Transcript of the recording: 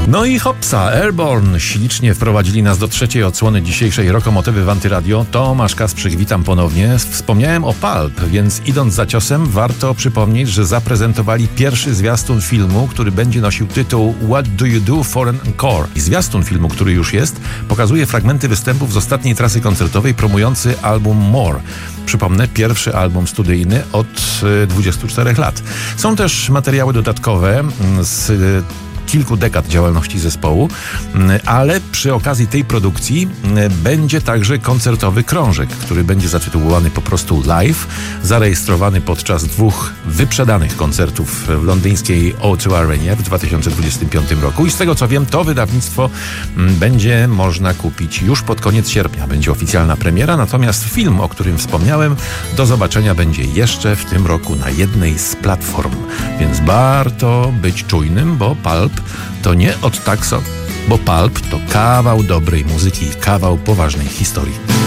No i hopsa, Airborne ślicznie wprowadzili nas do trzeciej odsłony dzisiejszej Rokomotywy w Antyradio. Tomasz Kasprzyk, witam ponownie. Wspomniałem o Pulp, więc idąc za ciosem warto przypomnieć, że zaprezentowali pierwszy zwiastun filmu, który będzie nosił tytuł What Do You Do for an Encore? I zwiastun filmu, który już jest, pokazuje fragmenty występów z ostatniej trasy koncertowej promujący album More. Przypomnę, pierwszy album studyjny od 24 lat. Są też materiały dodatkowe z kilku dekad działalności zespołu, ale przy okazji tej produkcji będzie także koncertowy krążek, który będzie zatytułowany po prostu Live, zarejestrowany podczas 2 wyprzedanych koncertów w londyńskiej O2 Arenie w 2025 roku i z tego co wiem, to wydawnictwo będzie można kupić już pod koniec sierpnia. Będzie oficjalna premiera, natomiast film, o którym wspomniałem, do zobaczenia będzie jeszcze w tym roku na jednej z platform. Więc warto być czujnym, bo Pulp to nie od tak so, bo Pulp to kawał dobrej muzyki i kawał poważnej historii.